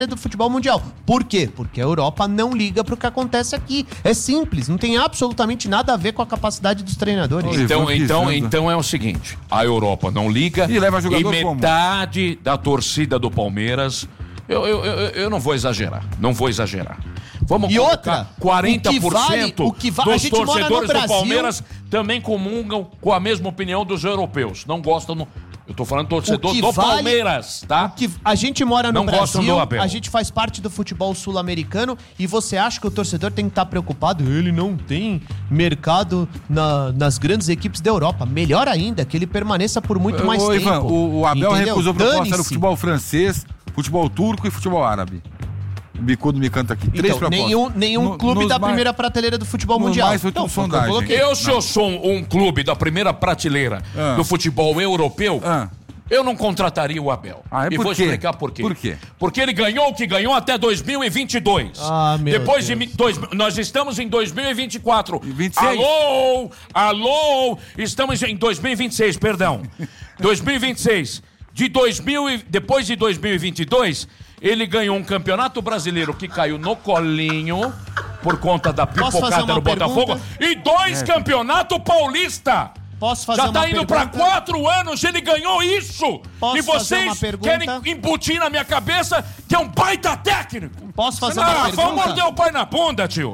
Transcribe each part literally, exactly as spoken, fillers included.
do futebol mundial. Por quê? Porque a Europa não liga pro que acontece aqui. É simples, não tem absolutamente nada a ver com a capacidade dos treinadores. Então, então, então é o seguinte, a Europa não liga e, leva jogador e metade como? da torcida do Palmeiras, eu, eu, eu, eu não vou exagerar, não vou exagerar. Vamos e outra, quarenta por cento o que vale, o que vale, dos torcedores do Palmeiras também comungam com a mesma opinião dos europeus. Não gostam... No... Eu tô falando torcedor do vale, Palmeiras, tá? O que a gente mora no não Brasil, do Abel. A gente faz parte do futebol sul-americano e você acha que o torcedor tem que estar preocupado? Ele não tem mercado na, nas grandes equipes da Europa. Melhor ainda, que ele permaneça por muito mais Ô, tempo. Ivan, o, o Abel entendeu? recusou proposta no futebol francês, futebol turco e futebol árabe. O Bicudo me canta aqui. Três então, propostas. Nenhum, nenhum no, clube da mais, primeira prateleira do futebol mundial. Mais foi tudo então, sondagem. Eu, eu se eu sou um, um clube da primeira prateleira ah. do futebol europeu... Ah. Eu não contrataria o Abel. Ah, é e por vou quê? explicar por quê. Por quê? Porque ele ganhou o que ganhou até dois mil e vinte e dois. Ah, meu Depois Deus. de dois, nós estamos em dois mil e vinte e quatro. E vinte e seis. Alô, alô, estamos em dois mil e vinte e seis, perdão. dois mil e vinte e seis. De dois mil e, depois de dois mil e vinte e dois, ele ganhou um campeonato brasileiro que caiu no colinho por conta da pipocada do Botafogo e dois é. campeonato paulista. Posso fazer Já tá uma indo pergunta? pra quatro anos, ele ganhou isso! Posso e vocês querem embutir na minha cabeça que é um baita técnico! Posso fazer ah, uma pergunta? Vamos morder o pai na bunda, tio!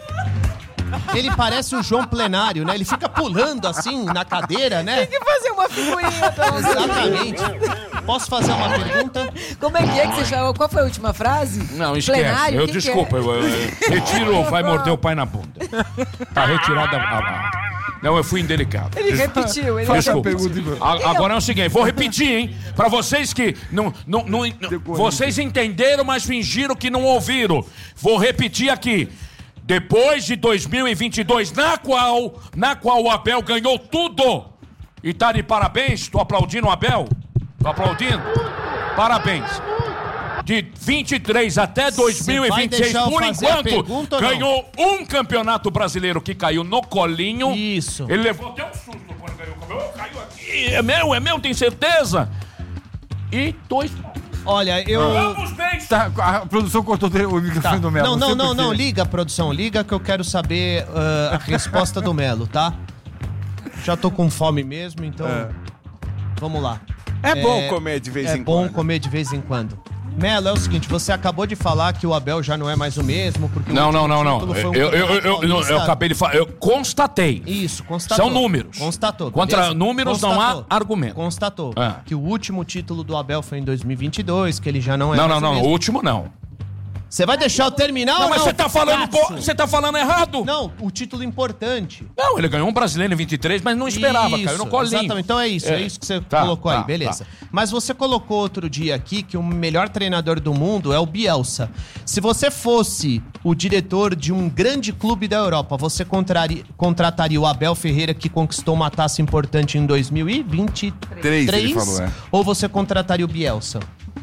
Ele parece o João Plenário, né? Ele fica pulando assim na cadeira, né? Tem que fazer uma figurinha pra Exatamente. Posso fazer uma pergunta? Como é que é que você chamou? Qual foi a última frase? Não, esquece. Plenário? Eu que desculpa, que é? eu, eu, eu retiro, vai morder o pai na bunda. Tá retirada a... a... Não, eu fui indelicado. Ele repetiu, ele Desculpa. repetiu. A, agora é o seguinte, vou repetir, hein? Pra vocês que não, não, não, não... Vocês entenderam, mas fingiram que não ouviram. Vou repetir aqui. Depois de dois mil e vinte e dois, na qual, na qual o Abel ganhou tudo. E tá de parabéns, tô aplaudindo o Abel. Tô aplaudindo. Parabéns. De vinte e três até dois mil e vinte e seis, por enquanto, ganhou um campeonato brasileiro que caiu no colinho. Isso. Ele levou até um susto quando ganhou o campeonato. Oh, caiu aqui, é meu, é meu, tem certeza? E dois... Olha, eu... Vamos bem. Tá, a produção cortou o microfone tá. do Melo. Não, não, não, não, não, liga, produção, liga que eu quero saber uh, a resposta do Melo, tá? Já tô com fome mesmo, então... É. Vamos lá. É, é bom comer de vez é em quando. É bom comer de vez em quando. Melo, é o seguinte, você acabou de falar que o Abel já não é mais o mesmo, porque... Não, o não, não, não. Um eu, eu, eu, eu, eu, eu acabei de falar, eu constatei. Isso, constatou. São números. Constatou. Contra beleza? números constatou. não há argumento. Constatou. Ah. Que o último título do Abel foi em dois mil e vinte e dois, que ele já não é não, mais não, o não, mesmo. o último não. Você vai deixar eu terminar não, ou mas não? você tá falando, você tá falando errado. Não, o título importante. Não, ele ganhou um brasileiro em vinte e três, mas não esperava, isso, caiu no colinho. Exatamente, então é isso, é, é isso que você tá, colocou tá, aí, beleza. Tá. Mas você colocou outro dia aqui que o melhor treinador do mundo é o Bielsa. Se você fosse o diretor de um grande clube da Europa, você contraria, contrataria o Abel Ferreira, que conquistou uma taça importante em dois mil e vinte e três? Três, ele falou, é. Ou você contrataria o Bielsa?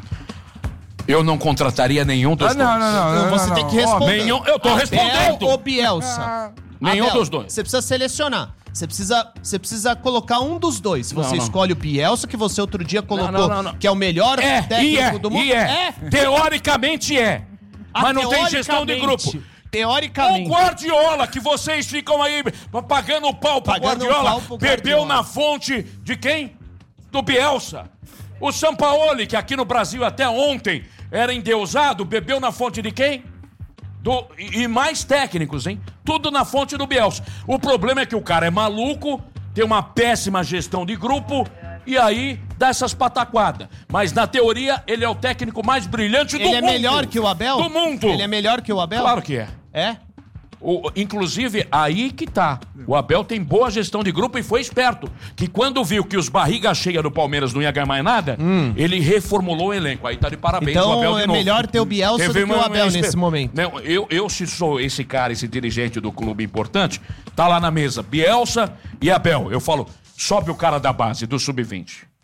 Eu não contrataria nenhum dos ah, não, dois. Não, não, não. Você não, tem não. que responder. Oh, nenhum, eu tô Abel respondendo. ou Bielsa? Ah, nenhum Abel, dos dois. Você precisa selecionar. Você precisa, você precisa colocar um dos dois. Você não, não. escolhe o Bielsa, que você outro dia colocou, não, não, não. que é o melhor é, técnico e é, do mundo. E é. é. Teoricamente é. Ah, mas não tem gestão de grupo. Teoricamente. O Guardiola, que vocês ficam aí pagando o pau pro Pagando Guardiola, pau pro bebeu Guardiola. na fonte de quem? Do Bielsa. O Sampaoli, que aqui no Brasil até ontem era endeusado, bebeu na fonte de quem? Do, e, e mais técnicos, hein? Tudo na fonte do Bielsa. O problema é que o cara é maluco, tem uma péssima gestão de grupo e aí dá essas pataquadas. Mas na teoria ele é o técnico mais brilhante do Ele mundo. é melhor que o Abel? Do mundo. Ele é melhor que o Abel? Claro que é. É? O, inclusive, aí que tá. O Abel tem boa gestão de grupo e foi esperto. Que quando viu que os barriga cheia do Palmeiras não ia ganhar mais nada, hum. ele reformulou o elenco. Aí tá de parabéns então, o Abel de é novo. melhor ter o Bielsa Teve do que o Abel nesse esper... momento. Não, eu, eu, se sou esse cara, esse dirigente do clube importante, tá lá na mesa, Bielsa e Abel. Eu falo, sobe o cara da base, do sub vinte.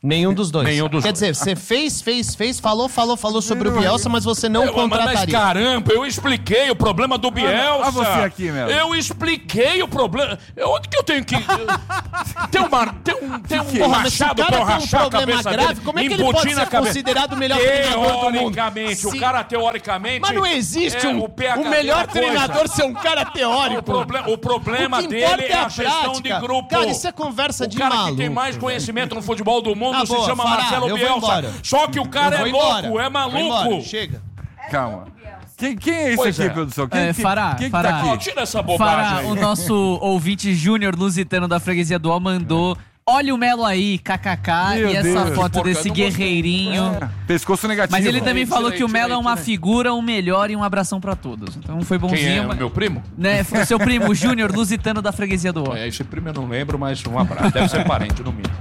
Nenhum dos dois. Nenhum dos Quer dois. dizer, você fez, fez, fez, falou, falou, falou sobre o Bielsa, mas você não Eu, mas contrataria. caramba, eu expliquei o problema do Bielsa. Olha você aqui, meu. Eu expliquei o problema. Eu, onde que eu tenho que... Tem uma, tem um, tem um Porra, mas se o machado cara pra eu tem um rachar a problema cabeça grave, dele, como é que ele pode embutir na ser cabeça. considerado o melhor treinador do mundo? Teoricamente, o Se- cara teoricamente... Mas não existe é, um, o P H D o melhor é coisa. treinador ser um cara teórico. O, proble o problema O que dele importa é a gestão de grupo. Cara, isso é conversa o de cara maluco. que tem mais conhecimento no futebol do mundo Tá se boa, chama Fará, Marcelo eu vou Bielsa. embora. Só que o cara Eu é vou louco, embora. é Vou embora. maluco. Chega. Calma. Quem, quem é esse Pois aqui, é. produção? Quem, É, quem, Fará, quem que Fará. tá Ó, aqui? tira essa bobagem Fará, aí. o nosso ouvinte júnior lusitano da freguesia do Ó mandou. Olha o Melo aí, kkk, Meu e essa Deus. foto Porca, desse eu não gostei. guerreirinho. É, pescoço negativo. Mas ele também Tira falou aí, que o tira Melo aí, é uma tira aí. figura, um melhor e um abração pra todos. Então foi Quem bonzinho. é? mas- Meu primo? Né, foi o seu primo, Júnior Lusitano da freguesia do Ó. É, esse primo eu não lembro, mas um abraço. Deve ser parente, no mínimo.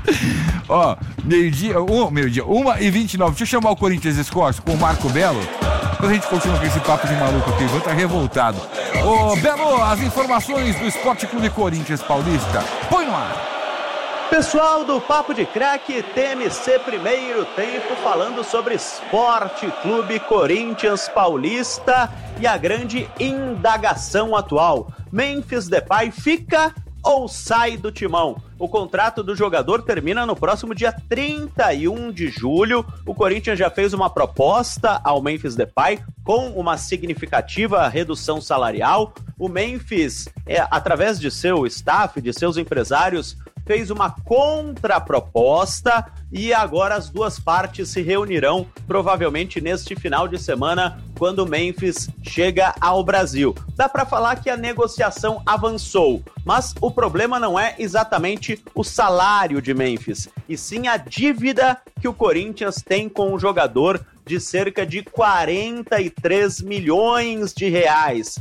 Ó, meio-dia, um, meio-dia, uma e vinte e nove. Deixa eu chamar o Corinthians Scores com o Marco Belo. Depois a gente continua com esse papo de maluco aqui. Vou tá revoltado. Ô, Belo, as informações do Esporte Clube Corinthians Paulista. Põe no ar. Pessoal do Papo de Craque, T M C Primeiro Tempo, falando sobre Esporte Clube Corinthians Paulista e a grande indagação atual. Memphis Depay fica ou sai do timão? O contrato do jogador termina no próximo dia trinta e um de julho. O Corinthians já fez uma proposta ao Memphis Depay com uma significativa redução salarial. O Memphis, é, através de seu staff, de seus empresários, fez uma contraproposta e agora as duas partes se reunirão provavelmente neste final de semana quando o Memphis chega ao Brasil. Dá para falar que a negociação avançou, mas o problema não é exatamente o salário de Memphis, e sim a dívida que o Corinthians tem com o jogador de cerca de quarenta e três milhões de reais.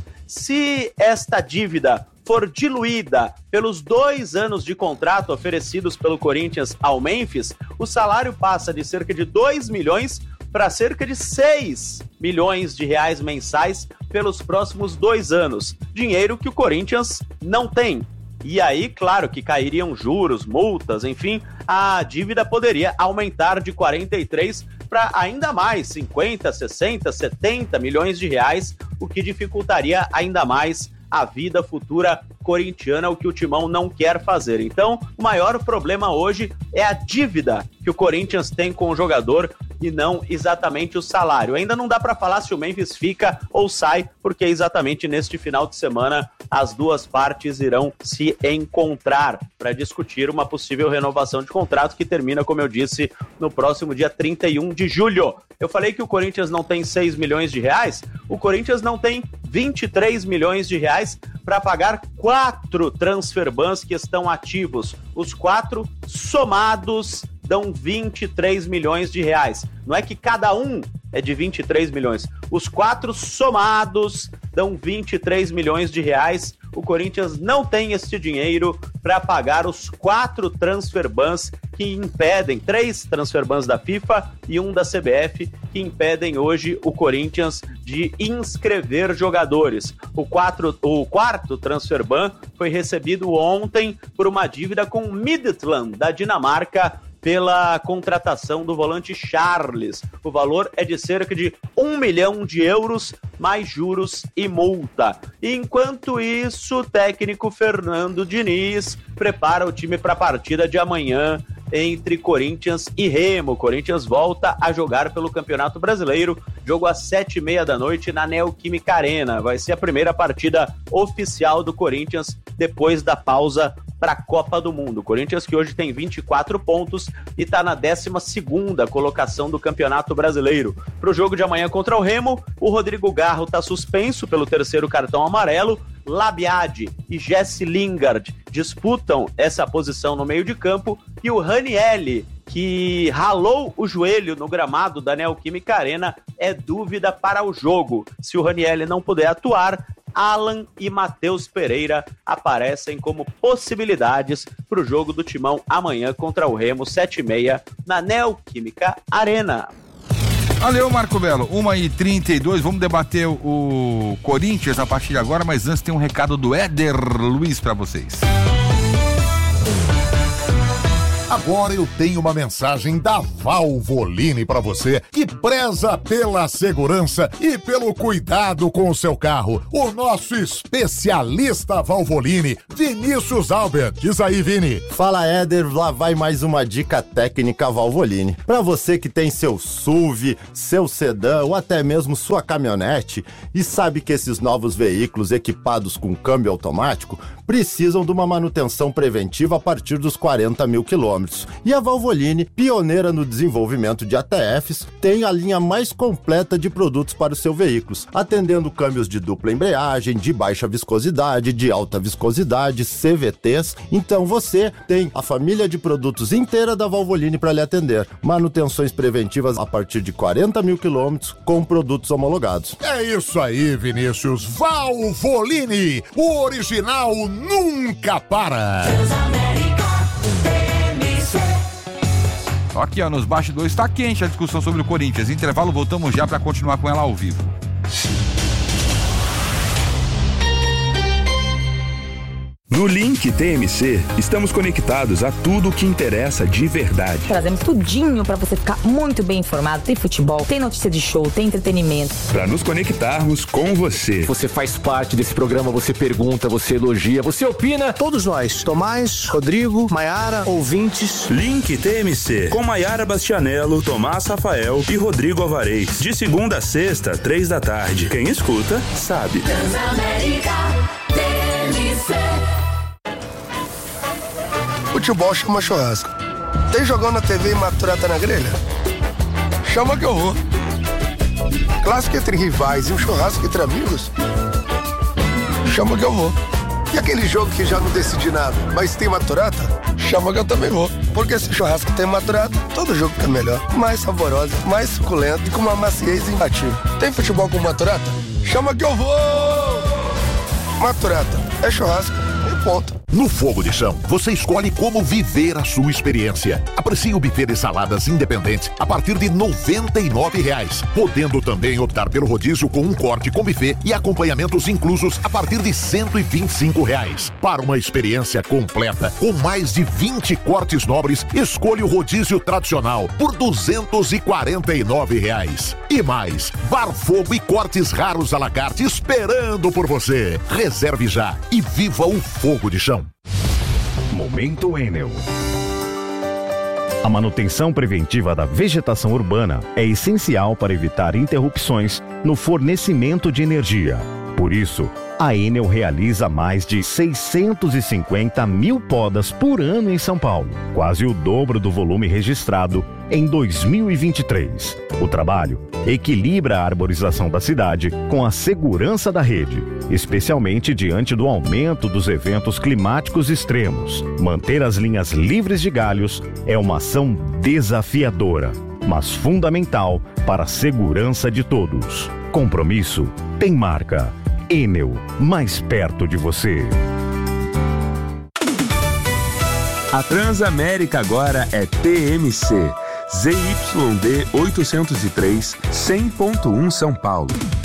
Se esta dívida for diluída pelos dois anos de contrato oferecidos pelo Corinthians ao Memphis, o salário passa de cerca de dois milhões para cerca de seis milhões de reais mensais pelos próximos dois anos. Dinheiro que o Corinthians não tem. E aí, claro que cairiam juros, multas, enfim, a dívida poderia aumentar de quarenta e três para ainda mais, cinquenta, sessenta, setenta milhões de reais, o que dificultaria ainda mais a vida futura corintiana, o que o Timão não quer fazer. Então, o maior problema hoje é a dívida que o Corinthians tem com o jogador e não exatamente o salário. Ainda não dá para falar se o Memphis fica ou sai, porque exatamente neste final de semana as duas partes irão se encontrar para discutir uma possível renovação de contrato que termina, como eu disse, no próximo dia trinta e um de julho. Eu falei que o Corinthians não tem seis milhões de reais, o Corinthians não tem vinte e três milhões de reais para pagar quatro transfer bans que estão ativos. Os quatro somados dão vinte e três milhões de reais. Não é que cada um é de vinte e três milhões. Os quatro somados dão vinte e três milhões de reais. O Corinthians não tem este dinheiro para pagar os quatro transfer bans que impedem, três transfer bans da FIFA e um da C B F, que impedem hoje o Corinthians de inscrever jogadores. O, quatro, o quarto transfer ban foi recebido ontem por uma dívida com o Midtjylland, da Dinamarca, pela contratação do volante Charles. O valor é de cerca de um milhão de euros, mais juros e multa. Enquanto isso, o técnico Fernando Diniz prepara o time para a partida de amanhã entre Corinthians e Remo. Corinthians volta a jogar pelo Campeonato Brasileiro, jogo às sete e meia da noite na Neoquímica Arena. Vai ser a primeira partida oficial do Corinthians depois da pausa para a Copa do Mundo. O Corinthians, que hoje tem vinte e quatro pontos e está na décima segunda colocação do Campeonato Brasileiro. Para o jogo de amanhã contra o Remo, o Rodrigo Garro está suspenso pelo terceiro cartão amarelo. Labiade e Jesse Lingard disputam essa posição no meio de campo, e o Ranieri, que ralou o joelho no gramado da Neoquímica Arena, é dúvida para o jogo. Se o Ranieri não puder atuar, Alan e Matheus Pereira aparecem como possibilidades para o jogo do Timão amanhã contra o Remo, sete e meia, na Neoquímica Arena. Valeu, Marco Belo. uma e trinta e dois, vamos debater o Corinthians a partir de agora, mas antes tem um recado do Éder Luiz para vocês. Agora eu tenho uma mensagem da Valvoline para você que preza pela segurança e pelo cuidado com o seu carro. O nosso especialista Valvoline, Vinícius Albert. Diz aí, Vini. Fala, Éder. Lá vai mais uma dica técnica Valvoline. Para você que tem seu S U V, seu sedã ou até mesmo sua caminhonete e sabe que esses novos veículos equipados com câmbio automático precisam de uma manutenção preventiva a partir dos quarenta mil quilômetros. E a Valvoline, pioneira no desenvolvimento de A T Fs, tem a linha mais completa de produtos para os seus veículos, atendendo câmbios de dupla embreagem, de baixa viscosidade, de alta viscosidade, C V Ts. Então você tem a família de produtos inteira da Valvoline para lhe atender. Manutenções preventivas a partir de quarenta mil quilômetros com produtos homologados. É isso aí, Vinícius. Valvoline, o original nunca para. Aqui, ó, nos bastidores está quente a discussão sobre o Corinthians. Intervalo, voltamos já para continuar com ela ao vivo. No Link T M C, estamos conectados a tudo o que interessa de verdade. Trazemos tudinho para você ficar muito bem informado. Tem futebol, tem notícia de show, tem entretenimento. Para nos conectarmos com você. Você faz parte desse programa, você pergunta, você elogia, você opina. Todos nós, Tomás, Rodrigo, Maiara, ouvintes. Link T M C, com Maiara Bastianello, Tomás Rafael e Rodrigo Alvarez. De segunda a sexta, três da tarde. Quem escuta, sabe. Transamérica T M C. Futebol chama churrasco. Tem jogão na T V e maturata na grelha? Chama que eu vou. Clássico entre rivais e um churrasco entre amigos? Chama que eu vou. E aquele jogo que já não decidi nada, mas tem maturata? Chama que eu também vou. Porque se churrasco tem maturata, todo jogo fica melhor. Mais saboroso, mais suculento e com uma maciez imbatível. Tem futebol com maturata? Chama que eu vou! Maturata é churrasco e ponto. No Fogo de Chão, você escolhe como viver a sua experiência. Aprecie o buffet de saladas independente a partir de noventa e nove reais, podendo também optar pelo rodízio com um corte com buffet e acompanhamentos inclusos a partir de cento e vinte e cinco reais. Para uma experiência completa, com mais de vinte cortes nobres, escolha o rodízio tradicional por duzentos e quarenta e nove reais. E mais, bar fogo e cortes raros à la carte esperando por você. Reserve já e viva o Fogo de Chão. Momento Enel. A manutenção preventiva da vegetação urbana é essencial para evitar interrupções no fornecimento de energia. Por isso, a Enel realiza mais de seiscentos e cinquenta mil podas por ano em São Paulo, quase o dobro do volume registrado em dois mil e vinte e três. O trabalho equilibra a arborização da cidade com a segurança da rede, especialmente diante do aumento dos eventos climáticos extremos. Manter as linhas livres de galhos é uma ação desafiadora, mas fundamental para a segurança de todos. Compromisso tem marca. Enel, mais perto de você. A Transamérica agora é T M C. Z Y D oitocentos e três, cem ponto um São Paulo.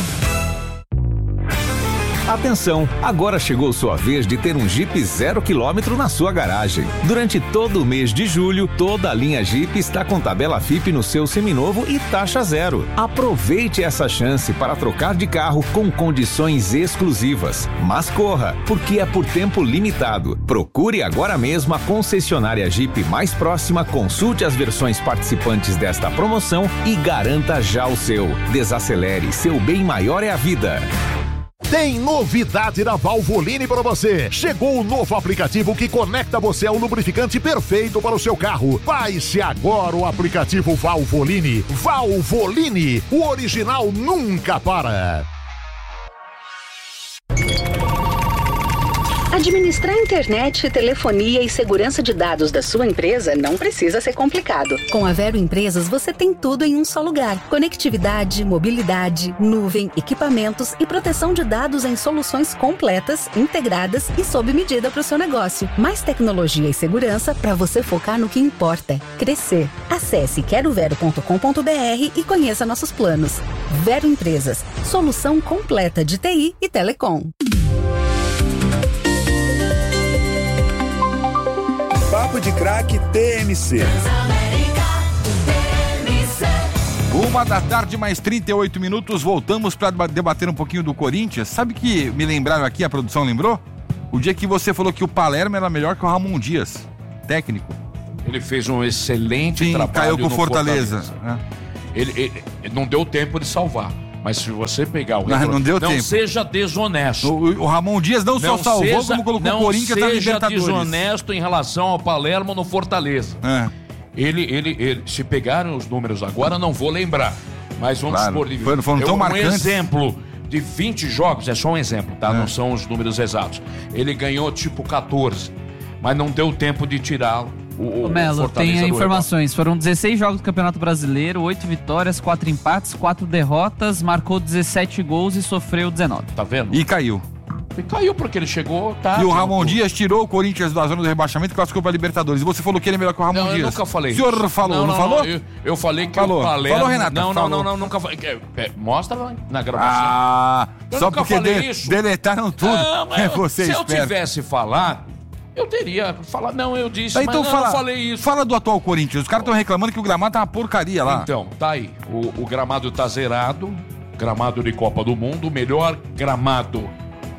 Atenção, agora chegou sua vez de ter um Jeep zero quilômetro na sua garagem. Durante todo o mês de julho, toda a linha Jeep está com tabela F I P no seu seminovo e taxa zero. Aproveite essa chance para trocar de carro com condições exclusivas. Mas corra, porque é por tempo limitado. Procure agora mesmo a concessionária Jeep mais próxima, consulte as versões participantes desta promoção e garanta já o seu. Desacelere, seu bem maior é a vida. Tem novidade da Valvoline para você. Chegou o novo aplicativo que conecta você ao lubrificante perfeito para o seu carro. Baixe agora o aplicativo Valvoline. Valvoline, o original nunca para. Administrar internet, telefonia e segurança de dados da sua empresa não precisa ser complicado. Com a Vero Empresas, você tem tudo em um só lugar. Conectividade, mobilidade, nuvem, equipamentos e proteção de dados em soluções completas, integradas e sob medida para o seu negócio. Mais tecnologia e segurança para você focar no que importa: crescer. Acesse quero vero ponto com ponto b r e conheça nossos planos. Vero Empresas, solução completa de T I e telecom. Papo de Craque T M C. Uma da tarde, mais trinta e oito minutos, voltamos para debater um pouquinho do Corinthians. Sabe que me lembraram aqui, a produção lembrou? O dia que você falou que o Palermo era melhor que o Ramon Dias, técnico. Ele fez um excelente Sim, trabalho caiu com no Fortaleza. Fortaleza. É. Ele, ele, ele não deu tempo de salvar. Mas se você pegar o... Não, River, não deu não tempo. seja desonesto. O, o Ramon Dias não, não só salvou, seja, como colocou não o Corinthians na seja Libertadores. desonesto em relação ao Palermo no Fortaleza. É. Ele, ele, ele, se pegaram os números agora, não vou lembrar. Mas vamos claro. supor... Foram, foram tão um marcantes. exemplo de vinte jogos, é só um exemplo, tá? É. Não são os números exatos. Ele ganhou tipo catorze, mas não deu tempo de tirá-lo. O, o Melo, tem informações. Foram dezesseis jogos do Campeonato Brasileiro, oito vitórias, quatro empates, quatro derrotas, marcou dezessete gols e sofreu dezenove. Tá vendo? E caiu. E caiu porque ele chegou tarde. E o Ramon Dias tirou o Corinthians da zona do rebaixamento e classificou para a Libertadores. E você falou que ele é melhor que o Ramon não, Dias. Eu nunca falei. O senhor isso. falou, não, não, não falou? Eu, eu falei que falou. o Palermo... Falou, Renata? Não, falou. não, não, não, nunca falei. É, é, mostra na gravação. Ah, eu só porque de, deletaram tudo. Não, mas é você se esperto. eu tivesse falado, eu teria falado. Não, eu disse, tá, mas então não, fala, eu não falei isso. Fala do atual Corinthians. Os caras estão reclamando que o gramado tá uma porcaria lá. Então, tá aí. O, o gramado tá zerado. Gramado de Copa do Mundo. O melhor gramado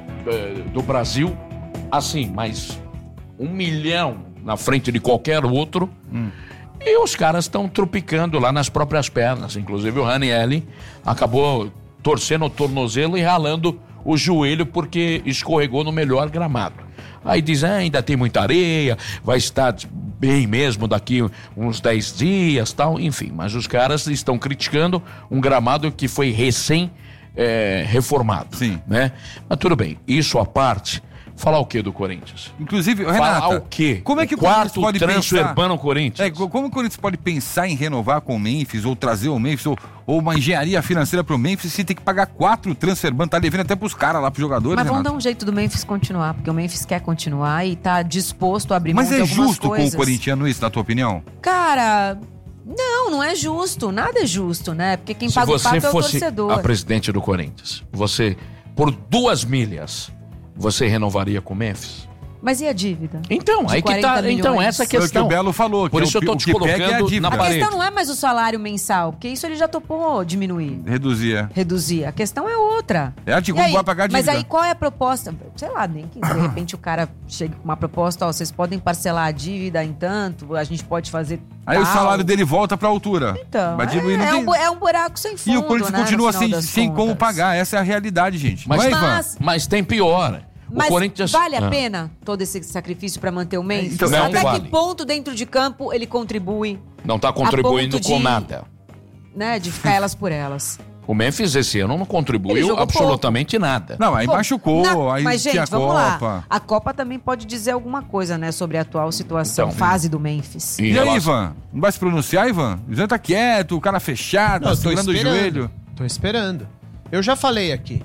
eh, do Brasil. Assim, mas um milhão na frente de qualquer outro. Hum. E os caras estão tropicando lá nas próprias pernas. Inclusive o Ranieri acabou torcendo o tornozelo e ralando o joelho porque escorregou no melhor gramado. Aí diz, ah, ainda tem muita areia, vai estar bem mesmo daqui uns dez dias, tal, enfim. Mas os caras estão criticando um gramado que foi recém é, reformado. Sim. Né? Mas tudo bem, isso à parte... Falar o que do Corinthians? Inclusive, Renata, falar o quê? Como é que o, o quarto Corinthians pode transfer pensar... ban no Corinthians? É, como o Corinthians pode pensar em renovar com o Memphis, ou trazer o Memphis, ou, ou uma engenharia financeira pro Memphis, se tem que pagar quatro transfer ban, tá devendo até pros caras lá, pros jogadores, Mas vamos Renata? dar um jeito do Memphis continuar, porque o Memphis quer continuar e tá disposto a abrir mão Mas de é algumas justo coisas. com o corintiano isso, na tua opinião? Cara... Não, não é justo. Nada é justo, né? Porque quem se paga o pato é o torcedor. Se você torcedor. fosse a presidente do Corinthians, você, por duas milhas, você renovaria com o Memphis? Mas e a dívida? Então, aí que tá, milhões? então essa é a questão. Foi o que o Belo falou. Por que isso é o, eu tô te colocando é a na A parede. questão não é mais o salário mensal, porque isso ele já topou diminuir. Reduzir. Reduzir. A questão é outra. É a de como vai pagar a dívida. Mas aí qual é a proposta? Sei lá, nem que de repente o cara chega com uma proposta, ó, vocês podem parcelar a dívida em tanto, a gente pode fazer Aí tal. o salário dele volta pra altura. Então, vai diluir, é, não é, tem... um, bu- é um buraco sem fundo, E o Corinthians né, continua no final sem, das sem como contas. pagar. Essa é a realidade, gente. Mas, não é, Ivan? Mas- Mas tem pior. O Mas Corinthians... vale a Ah. pena todo esse sacrifício para manter o Memphis? Então, não Até vale. que ponto dentro de campo ele contribui, Não está contribuindo a ponto com de- nada. né, de ficar elas por elas? O Memphis esse ano não Ele contribuiu jogou absolutamente nada. Não, aí Pô, machucou, na- aí Mas, tinha gente, a vamos Copa. lá. A Copa também pode dizer alguma coisa, né, sobre a atual situação, Então, fase do Memphis. E aí, Ivan? Não vai se pronunciar, Ivan? O Ivan tá quieto, o cara fechado, Não, tá eu tô segurando o esperando. joelho. Tô esperando. Eu já falei aqui.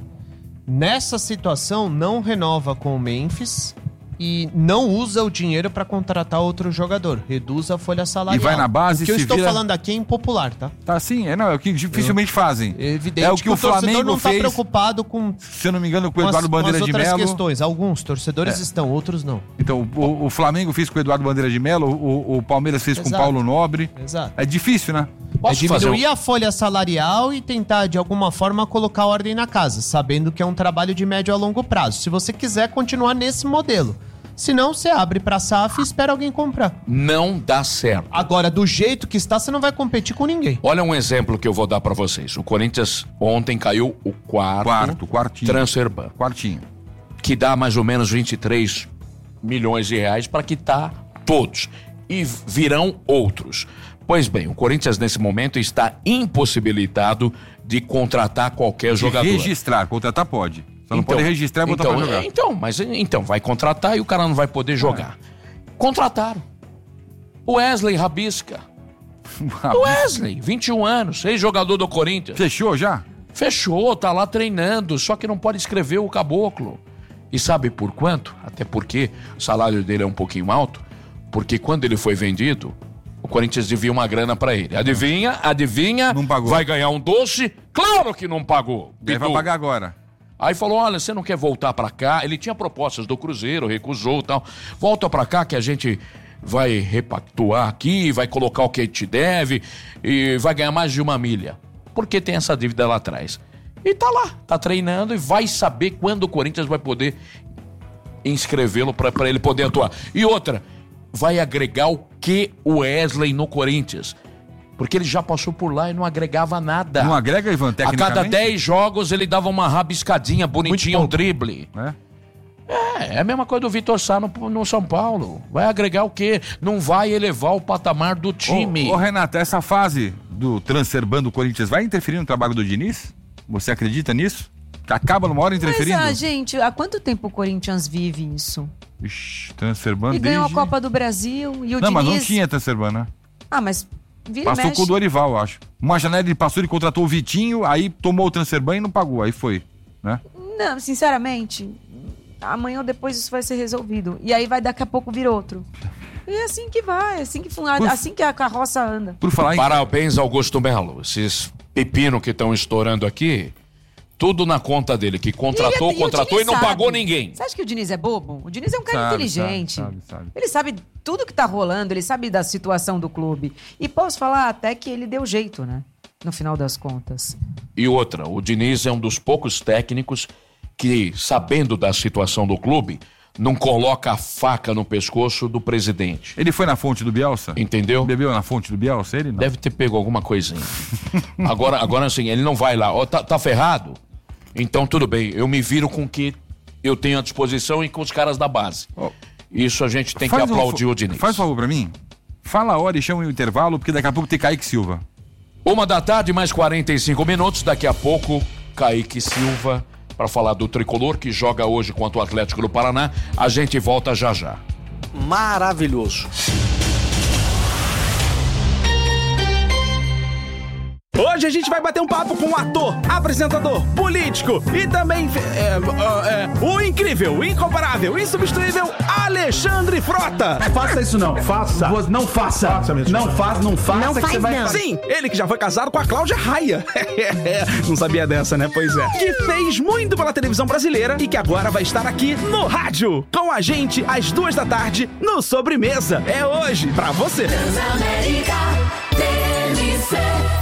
Nessa situação, não renova com o Memphis e não usa o dinheiro pra contratar outro jogador. Reduz a folha salarial. E vai na base O que eu se estou vira- falando aqui é impopular, tá? Tá assim, é, não, é o que dificilmente fazem. É evidente É o que o torcedor Flamengo não tá fez, preocupado com, se eu não me engano, com o com as, Eduardo com as Bandeira de outras Melo. questões. Alguns torcedores É. estão, outros não. Então, o, o Flamengo fez com o Eduardo Bandeira de Melo, o, o Palmeiras fez com o Exato. Paulo Nobre. Exato. É difícil, né? É diminuir a folha salarial e tentar, de alguma forma, colocar ordem na casa, sabendo que é um trabalho de médio a longo prazo. Se você quiser continuar nesse modelo. Se não, você abre pra S A F e espera alguém comprar. Não dá certo. Agora, do jeito que está, você não vai competir com ninguém. Olha um exemplo que eu vou dar pra vocês. O Corinthians ontem caiu o quarto, Quarto, quartinho. transfer ban, Quartinho. que dá mais ou menos vinte e três milhões de reais para quitar todos. E virão outros. Pois bem, o Corinthians nesse momento está impossibilitado de contratar qualquer De jogador. registrar, contratar pode. Só não pode registrar e botar então, pra jogar. é, Então, mas então, vai contratar e o cara não vai poder jogar. Contrataram. O Wesley Rabisca. O Wesley, vinte e um anos, ex-jogador do Corinthians. Fechou já? Fechou, tá lá treinando, só que não pode escrever o caboclo. E sabe por quanto? Até porque o salário dele é um pouquinho alto, porque quando ele foi vendido, o Corinthians devia uma grana pra ele. Adivinha? Adivinha? Não pagou. Vai ganhar um doce? Claro que não pagou. Aí vai Bidu. pagar agora. Aí falou, olha, você não quer voltar pra cá? Ele tinha propostas do Cruzeiro, recusou e tal. Volta pra cá que a gente vai repactuar aqui, vai colocar o que te deve e vai ganhar mais de uma milha. Porque tem essa dívida lá atrás. E tá lá, tá treinando e vai saber quando o Corinthians vai poder inscrevê-lo pra, pra ele poder atuar. E outra, vai agregar o que o Wesley no Corinthians? Porque ele já passou por lá e não agregava nada. Não agrega, Ivan, tecnicamente? A cada dez jogos ele dava uma rabiscadinha bonitinha, um drible. É? É, é a mesma coisa do Vitor Sá no, no São Paulo. Vai agregar o quê? Não vai elevar o patamar do time. Ô, ô Renata, essa fase do transfer ban do Corinthians vai interferir no trabalho do Diniz? Você acredita nisso? Que acaba numa hora interferindo? Mas, ah, gente, há quanto tempo o Corinthians vive isso? Ixi, transfer ban E desde... ganhou a Copa do Brasil e o Não, Diniz... mas não tinha transfer ban, né? Ah, mas vira Passou e mexe. com o Dorival, eu acho. Uma janela ele passou, ele contratou o Vitinho, aí tomou o transfer ban e não pagou, aí foi, né? Não, sinceramente, amanhã ou depois isso vai ser resolvido. E aí vai daqui a pouco vir outro. E é assim que vai, é assim que, fun... Por... assim que a carroça anda. Por falar em... Parabéns, Augusto Melo. Esses pepinos que estão estourando aqui, tudo na conta dele, que contratou, e, e contratou e não sabe. pagou ninguém. Você acha que o Diniz é bobo? O Diniz é um cara Sabe, inteligente. sabe, sabe, sabe. Ele sabe tudo que tá rolando, ele sabe da situação do clube. E posso falar até que ele deu jeito, né? No final das contas. E outra, o Diniz é um dos poucos técnicos que, sabendo da situação do clube, não coloca a faca no pescoço do presidente. Ele foi na fonte do Bielsa? Entendeu? Bebeu na fonte do Bielsa? Ele não. Deve ter pego alguma coisinha. agora, agora assim, ele não vai lá. Ó, tá, tá ferrado? Então tudo bem, eu me viro com o que eu tenho à disposição e com os caras da base. Oh. Isso a gente tem faz que aplaudir um, o Diniz. Faz um favor pra mim. Fala a hora e chama o intervalo, porque daqui a pouco tem Kaique Silva. Uma da tarde, mais quarenta e cinco minutos. Daqui a pouco, Kaique Silva, para falar do Tricolor, que joga hoje contra o Atlético do Paraná. A gente volta já já. Maravilhoso. Hoje a gente vai bater um papo com o ator, apresentador, político e também é, é, é, o incrível, o incomparável, insubstituível Alexandre Frota. Faça isso não, faça. Não faça. faça não faça, não faça. Não que faz você vai não. Sim, ele que já foi casado com a Cláudia Raia. Não sabia dessa, né? Pois é. Que fez muito pela televisão brasileira e que agora vai estar aqui no rádio com a gente às duas da tarde no Sobremesa. É hoje pra você. Transamérica T M C.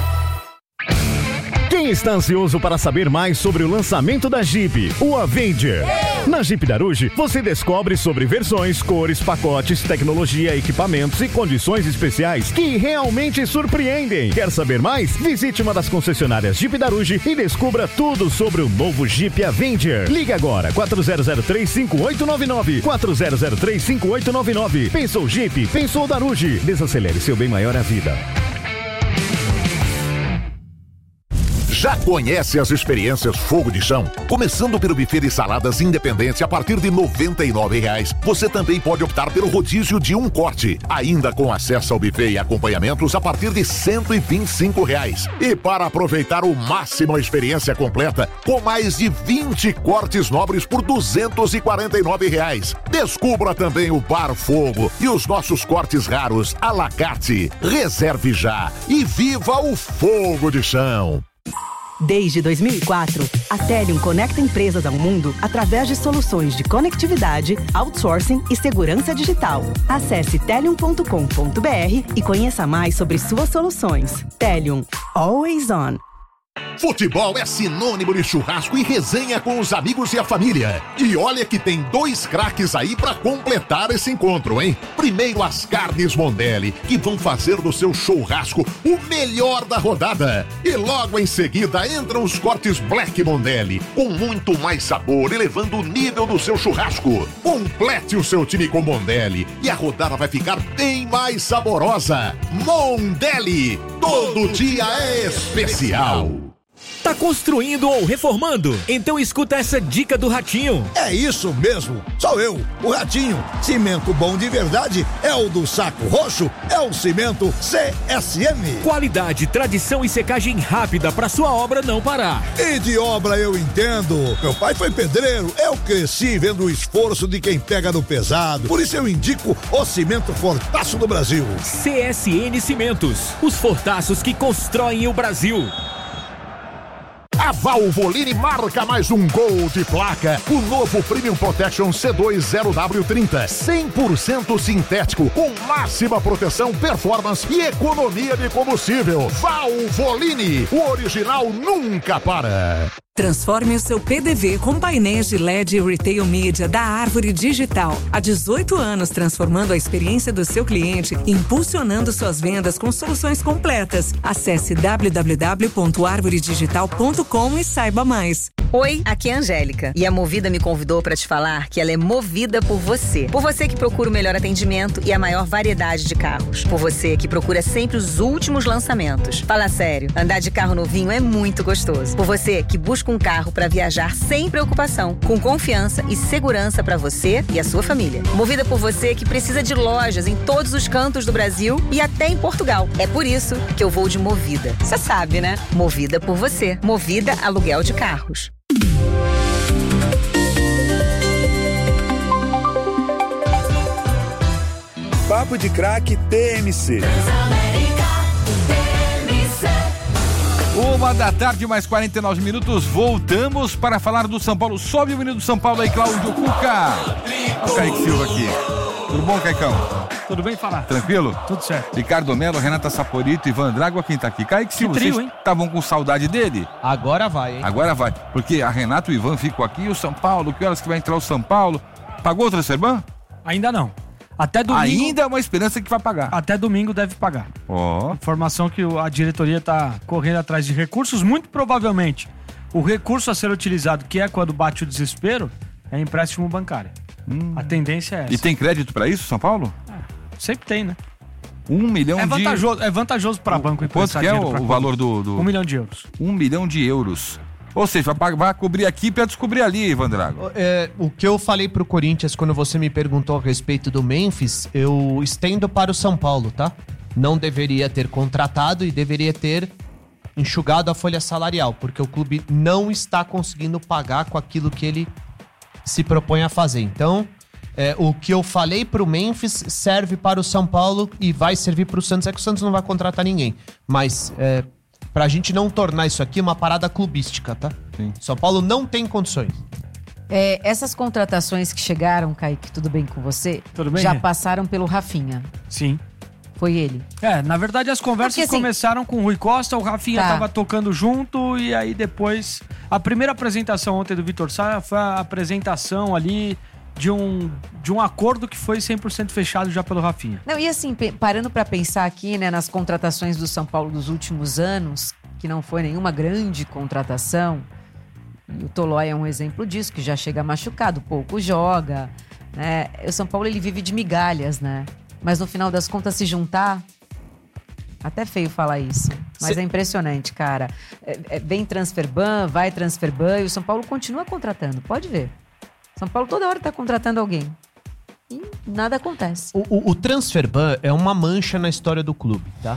Quem está ansioso para saber mais sobre o lançamento da Jeep, o Avenger? Na Jeep Daruge, você descobre sobre versões, cores, pacotes, tecnologia, equipamentos e condições especiais que realmente surpreendem. Quer saber mais? Visite uma das concessionárias Jeep Daruge e descubra tudo sobre o novo Jeep Avenger. Ligue agora, quatro zero zero três, cinco oito nove nove, quatro zero zero três, cinco oito nove nove. Pensou Jeep, pensou Daruge. Desacelere seu bem maior à vida. Já conhece as experiências Fogo de Chão? Começando pelo buffet de saladas independente a partir de noventa e nove reais. Você também pode optar pelo rodízio de um corte, ainda com acesso ao buffet e acompanhamentos a partir de cento e vinte e cinco reais. E para aproveitar o máximo a experiência completa, com mais de vinte cortes nobres por duzentos e quarenta e nove reais. Descubra também o Bar Fogo e os nossos cortes raros à la carte. Reserve já e viva o Fogo de Chão! Desde dois mil e quatro, a Telium conecta empresas ao mundo através de soluções de conectividade, outsourcing e segurança digital. Acesse telium ponto com ponto br e conheça mais sobre suas soluções. Telium, always on. Futebol é sinônimo de churrasco e resenha com os amigos e a família. E olha que tem dois craques aí pra completar esse encontro, hein? Primeiro as carnes Mondelli, que vão fazer do seu churrasco o melhor da rodada. E logo em seguida entram os cortes Black Mondelli, com muito mais sabor, elevando o nível do seu churrasco. Complete o seu time com Mondelli e a rodada vai ficar bem mais saborosa. Mondelli, todo dia é especial. Tá construindo ou reformando? Então escuta essa dica do Ratinho. É isso mesmo, sou eu, o Ratinho. Cimento bom de verdade é o do Saco Roxo, é o cimento C S M. Qualidade, tradição e secagem rápida pra sua obra não parar. E de obra eu entendo. Meu pai foi pedreiro, eu cresci vendo o esforço de quem pega no pesado. Por isso eu indico o cimento Fortaço do Brasil. C S N Cimentos, os fortaços que constroem o Brasil. A Valvoline marca mais um gol de placa. O novo Premium Protection C dois zero W trinta, cem por cento sintético, com máxima proteção, performance e economia de combustível. Valvoline, o original nunca para. Transforme o seu P D V com painéis de L E D e Retail Media da Árvore Digital. Há dezoito anos transformando a experiência do seu cliente e impulsionando suas vendas com soluções completas. Acesse w w w ponto árvore digital ponto com e saiba mais. Oi, aqui é a Angélica e a Movida me convidou para te falar que ela é movida por você. Por você que procura o melhor atendimento e a maior variedade de carros. Por você que procura sempre os últimos lançamentos. Fala sério, andar de carro novinho é muito gostoso. Por você que busca um carro para viajar sem preocupação, com confiança e segurança para você e a sua família. Movida por você que precisa de lojas em todos os cantos do Brasil e até em Portugal. É por isso que eu vou de Movida. Você sabe, né? Movida por você. Movida Aluguel de Carros. Papo de Craque T M C. Uma da tarde, mais quarenta e nove minutos, voltamos para falar do São Paulo. Sobe o menino do São Paulo aí, Cláudio Cuca. O Kaique Silva aqui. Tudo bom, Caicão? Tudo bem, falar. Tranquilo? Tudo certo. Ricardo Melo, Renata Saporito, Ivan Drágua, quem tá aqui? Kaique Silva, trio, vocês estavam com saudade dele? Agora vai, hein? Agora vai. Porque a Renata e o Ivan ficam aqui e o São Paulo, que horas que vai entrar o São Paulo? Pagou o Transferban? Ainda não. Até domingo. Ainda é uma esperança que vai pagar. Até domingo deve pagar. Ó. Oh. Informação que a diretoria está correndo atrás de recursos. Muito provavelmente, o recurso a ser utilizado, que é quando bate o desespero, é empréstimo bancário. Hum. A tendência é essa. E tem crédito para isso, São Paulo? É, sempre tem, né? Um milhão é de... Vantajoso, é vantajoso para banco Quanto emprestar que é dinheiro o, o valor do, do... Um milhão de euros. Um milhão de euros. Ou seja, vai, vai cobrir aqui para descobrir ali, Ivan Drago. É, o que eu falei pro Corinthians quando você me perguntou a respeito do Memphis, eu estendo para o São Paulo, tá? Não deveria ter contratado e deveria ter enxugado a folha salarial, porque o clube não está conseguindo pagar com aquilo que ele se propõe a fazer. Então, é, o que eu falei pro Memphis serve para o São Paulo e vai servir pro Santos. É que o Santos não vai contratar ninguém, mas... É, pra gente não tornar isso aqui uma parada clubística, tá? Sim. São Paulo não tem condições. É, essas contratações que chegaram, Kaique, tudo bem com você? Tudo bem, já né? passaram pelo Rafinha. Sim. Foi ele. É, na verdade as conversas Porque, assim, começaram com o Rui Costa, o Rafinha tá. tava tocando junto e aí depois... A primeira apresentação ontem do Vitor Sá foi a apresentação ali de um, de um acordo que foi cem por cento fechado já pelo Rafinha. Não, e assim, pe- parando pra pensar aqui, né, nas contratações do São Paulo dos últimos anos, que não foi nenhuma grande contratação, e o Tolói é um exemplo disso, que já chega machucado, pouco joga, né? O São Paulo, ele vive de migalhas, né? Mas no final das contas, se juntar... Até feio falar isso, mas Cê... é impressionante, cara. É, é, vem Transferban, vai Transferban, e o São Paulo continua contratando, pode ver. São Paulo toda hora tá contratando alguém. E nada acontece. O, o, o Transferban é uma mancha na história do clube, tá?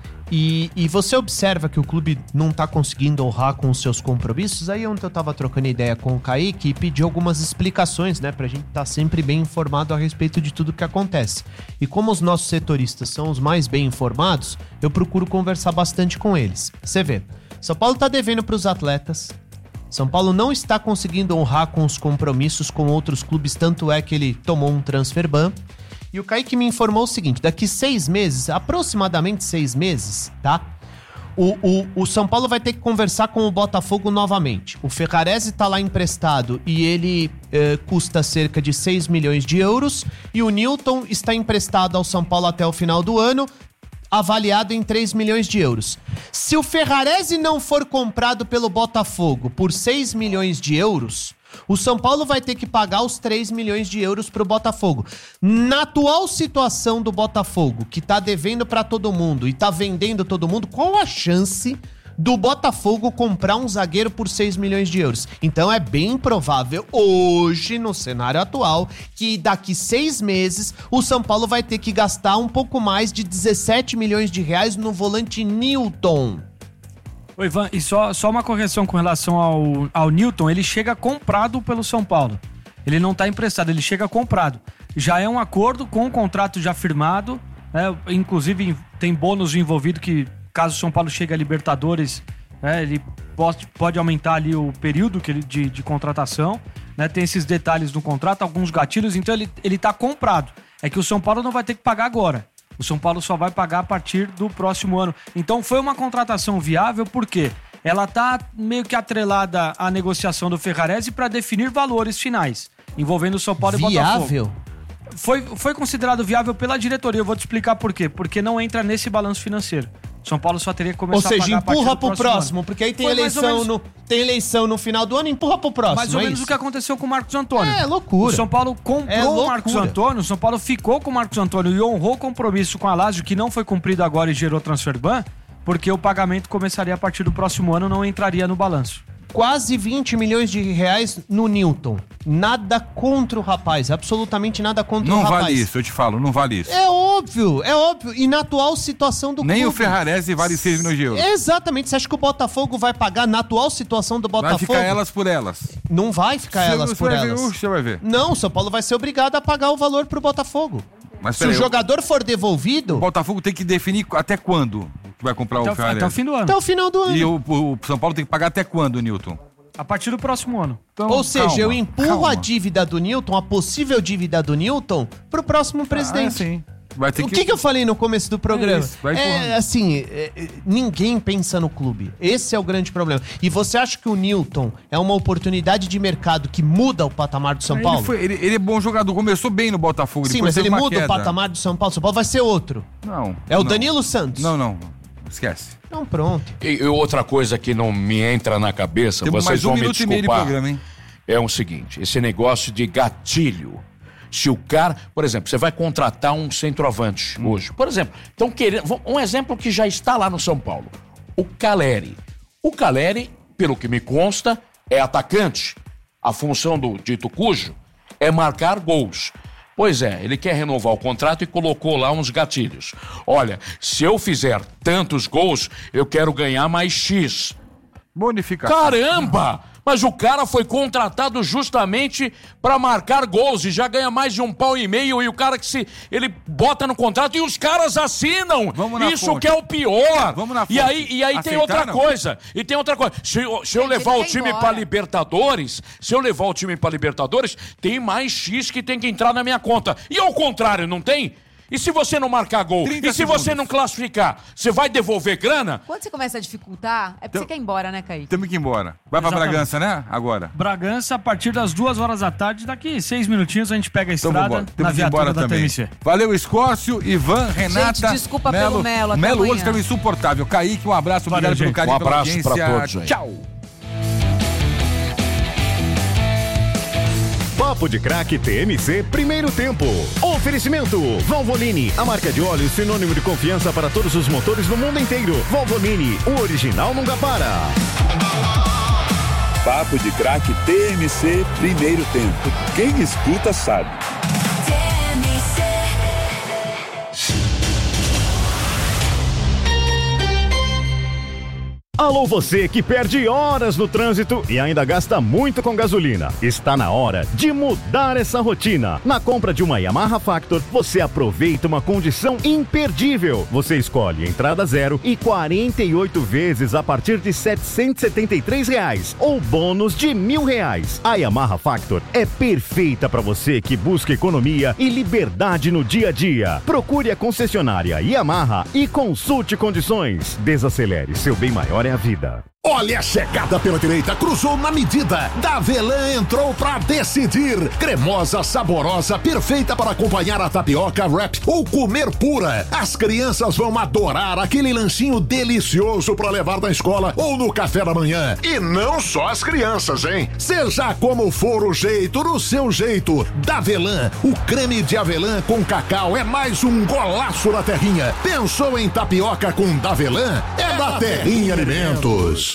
E, e você observa que o clube não tá conseguindo honrar com os seus compromissos. Aí ontem eu tava trocando ideia com o Kaique e pedi algumas explicações, né? Pra gente estar tá sempre bem informado a respeito de tudo que acontece. E como os nossos setoristas são os mais bem informados, eu procuro conversar bastante com eles. Você vê, São Paulo tá devendo pros atletas. São Paulo não está conseguindo honrar com os compromissos com outros clubes, tanto é que ele tomou um transfer ban. E o Kaique me informou o seguinte, daqui seis meses, aproximadamente seis meses, tá? O, o, o São Paulo vai ter que conversar com o Botafogo novamente. O Ferrarese tá lá emprestado e ele eh, custa cerca de seis milhões de euros. E o Newton está emprestado ao São Paulo até o final do ano, avaliado em três milhões de euros. Se o Ferrarese não for comprado pelo Botafogo por seis milhões de euros, o São Paulo vai ter que pagar os três milhões de euros pro Botafogo. Na atual situação do Botafogo, que tá devendo pra todo mundo e tá vendendo todo mundo, qual a chance do Botafogo comprar um zagueiro por seis milhões de euros? Então é bem provável hoje, no cenário atual, que daqui seis meses o São Paulo vai ter que gastar um pouco mais de dezessete milhões de reais no volante Newton. Ô Ivan, e só, só uma correção com relação ao, ao Newton, ele chega comprado pelo São Paulo. Ele não tá emprestado, ele chega comprado. Já é um acordo com o contrato já firmado, né? Inclusive tem bônus envolvido que, caso o São Paulo chegue a Libertadores, né, ele pode, pode aumentar ali o período que ele, de, de contratação, né? Tem esses detalhes no contrato, alguns gatilhos, então ele, ele tá comprado. É que o São Paulo não vai ter que pagar agora. O São Paulo só vai pagar a partir do próximo ano. Então foi uma contratação viável, por quê? Ela tá meio que atrelada à negociação do Ferrarese para definir valores finais, envolvendo o São Paulo viável? e Botafogo. Viável? Foi, foi considerado viável pela diretoria, eu vou te explicar por quê. Porque não entra nesse balanço financeiro. São Paulo só teria que começar Ou seja, a pagar empurra a pro próximo, próximo porque aí tem eleição, menos... no, tem eleição no final do ano, empurra pro próximo. Mais ou é menos isso? o que aconteceu com o Marcos Antônio. É, loucura. O São Paulo comprou é o Marcos Antônio, o São Paulo ficou com o Marcos Antônio e honrou o compromisso com a Lazio, que não foi cumprido agora e gerou transfer ban, porque o pagamento começaria a partir do próximo ano, não entraria no balanço. Quase vinte milhões de reais no Newton. Nada contra o rapaz, absolutamente nada contra não o rapaz. Não vale isso, eu te falo, não vale isso. É óbvio, é óbvio. E na atual situação do Nem clube... o Ferrarese vale seis milhões de euros. Exatamente, você acha que o Botafogo vai pagar na atual situação do Botafogo? Vai ficar elas por elas. Não vai ficar você, elas você por vai elas. Ver, você vai ver. Não, o São Paulo vai ser obrigado a pagar o valor pro Botafogo. Mas, Se o jogador eu... for devolvido... O Botafogo tem que definir até quando que vai comprar até o Ferrarese. Até o fim do ano. Até o final do ano. E o, o São Paulo tem que pagar até quando, Newton? A partir do próximo ano. Então, Ou seja, calma, eu empurro calma. a dívida do Newton, a possível dívida do Newton, pro próximo presidente. Ah, sim. Vai ter o que... que, que eu falei no começo do programa? É, isso, vai é assim, é, ninguém pensa no clube. Esse é o grande problema. E você acha que o Newton é uma oportunidade de mercado que muda o patamar do São ele Paulo? Foi, ele, ele é bom jogador, começou bem no Botafogo. Sim, mas ele muda queda. o patamar do São Paulo. São Paulo vai ser outro. Não. É o não. Danilo Santos. Não, não. Esquece. Então pronto. E, e outra coisa que não me entra na cabeça, Temos vocês mais um vão me minuto desculpar, e meio de programa, hein? É o seguinte, esse negócio de gatilho. Se o cara, por exemplo, você vai contratar um centroavante hum. hoje. Por exemplo, então querendo, um exemplo que já está lá no São Paulo. O Caleri. O Caleri, pelo que me consta, é atacante. A função do dito cujo é marcar gols. Pois é, ele quer renovar o contrato e colocou lá uns gatilhos. Olha, se eu fizer tantos gols, eu quero ganhar mais X. Bonificação. Caramba! Mas o cara foi contratado justamente para marcar gols e já ganha mais de um pau e meio e o cara que se ele bota no contrato e os caras assinam. Vamos na Isso fonte. que é o pior. Vamos na fonte. E aí, e aí tem outra coisa. E tem outra coisa. Se, se eu levar o time para Libertadores, se eu levar o time para Libertadores, tem mais X que tem que entrar na minha conta. E ao contrário, não tem? E se você não marcar gol? E se segundos. você não classificar? Você vai devolver grana? Quando você começa a dificultar, é porque Então- você quer ir embora, né, Kaique? Temos que ir embora. Vai pra Exatamente. Bragança, né? Agora. Bragança, a partir das duas horas da tarde, daqui seis minutinhos a gente pega a Então estrada vambora. na Temos que ir viatura embora da também. T M C. Valeu, Escócio, Ivan, Renata. Gente, desculpa pelo Melo, até Melo amanhã. hoje estava insuportável. Kaique, um abraço, Valeu, obrigado pelo gente. carinho, Um pela abraço audiência. pra todos aí. Tchau. Papo de Craque T M C, primeiro tempo. Oferecimento: Valvoline, a marca de óleo sinônimo de confiança para todos os motores do mundo inteiro. Valvoline, o original nunca para. Papo de Craque T M C, primeiro tempo. Quem escuta sabe. Alô, você que perde horas no trânsito e ainda gasta muito com gasolina. Está na hora de mudar essa rotina. Na compra de uma Yamaha Factor, você aproveita uma condição imperdível. Você escolhe entrada zero e quarenta e oito vezes a partir de setecentos e setenta e três reais ou bônus de mil reais. A Yamaha Factor é perfeita para você que busca economia e liberdade no dia a dia. Procure a concessionária Yamaha e consulte condições. Desacelere, seu bem maior é a vida. Olha a chegada pela direita, cruzou na medida. Davelan entrou pra decidir. Cremosa, saborosa, perfeita para acompanhar a tapioca, wrap ou comer pura. As crianças vão adorar aquele lanchinho delicioso para levar na escola ou no café da manhã. E não só as crianças, hein? Seja como for o jeito, no seu jeito. Davelan, o creme de avelã com cacau é mais um golaço da terrinha. Pensou em tapioca com Davelan? É da Terrinha Alimentos.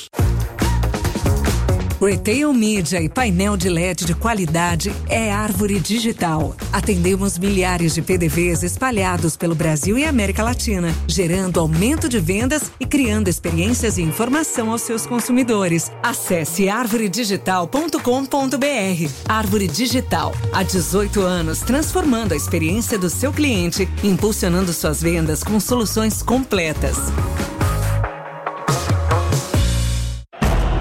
Retail Media e painel de L E D de qualidade é Árvore Digital. Atendemos milhares de P D Vs espalhados pelo Brasil e América Latina, gerando aumento de vendas e criando experiências e informação aos seus consumidores. Acesse árvore digital ponto com ponto b r. Árvore Digital, há dezoito anos, transformando a experiência do seu cliente, impulsionando suas vendas com soluções completas.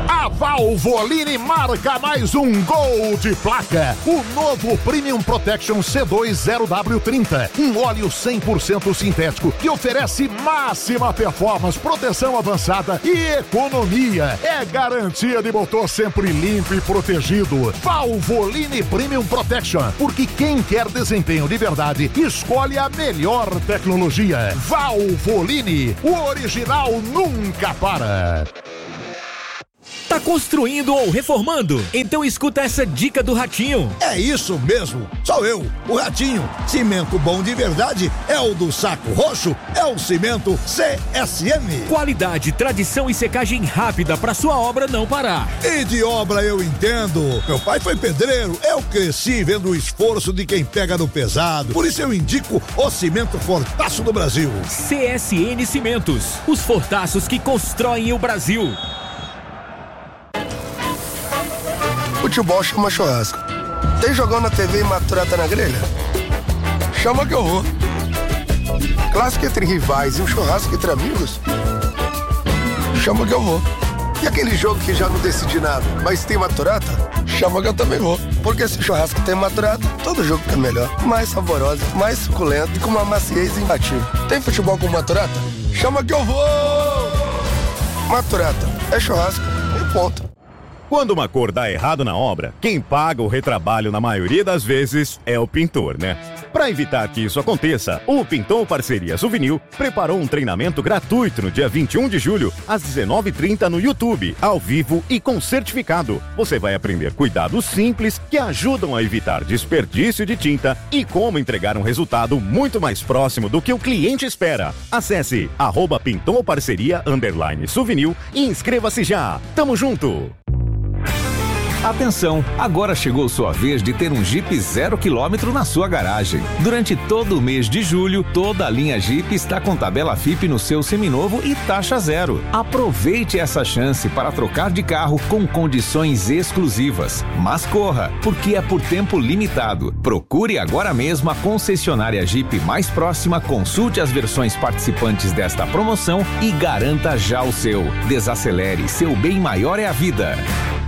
Valvoline marca mais um gol de placa. O novo Premium Protection C dois zero W trinta. Um óleo cem por cento sintético que oferece máxima performance, proteção avançada e economia. É garantia de motor sempre limpo e protegido. Valvoline Premium Protection. Porque quem quer desempenho de verdade escolhe a melhor tecnologia. Valvoline. O original nunca para. Tá construindo ou reformando? Então escuta essa dica do Ratinho. É isso mesmo, sou eu, o Ratinho. Cimento bom de verdade é o do Saco Roxo, é o cimento C S M. Qualidade, tradição e secagem rápida pra sua obra não parar. E de obra eu entendo. Meu pai foi pedreiro, eu cresci vendo o esforço de quem pega no pesado. Por isso eu indico o cimento Fortaço do Brasil. C S N Cimentos, os fortaços que constroem o Brasil. Futebol chama churrasco. Tem jogão na T V e maturata na grelha? Chama que eu vou. Clássico entre rivais e um churrasco entre amigos? Chama que eu vou. E aquele jogo que já não decidi nada, mas tem maturata? Chama que eu também vou. Porque se o churrasco tem maturata, todo jogo fica melhor. Mais saborosa, mais suculento e com uma maciez imbatível. Tem futebol com maturata? Chama que eu vou! Maturata. É churrasco e ponto. Quando uma cor dá errado na obra, quem paga o retrabalho na maioria das vezes é o pintor, né? Para evitar que isso aconteça, o Pintor Parceria Souvenir preparou um treinamento gratuito no dia vinte e um de julho, às dezenove e trinta no YouTube, ao vivo e com certificado. Você vai aprender cuidados simples que ajudam a evitar desperdício de tinta e como entregar um resultado muito mais próximo do que o cliente espera. Acesse arroba Pintor Parceria underline Souvenir e inscreva-se já. Tamo junto! Atenção, agora chegou sua vez de ter um Jeep zero quilômetro na sua garagem. Durante todo o mês de julho, toda a linha Jeep está com tabela F I P no seu seminovo e taxa zero. Aproveite essa chance para trocar de carro com condições exclusivas. Mas corra, porque é por tempo limitado. Procure agora mesmo a concessionária Jeep mais próxima, consulte as versões participantes desta promoção e garanta já o seu. Desacelere, seu bem maior é a vida.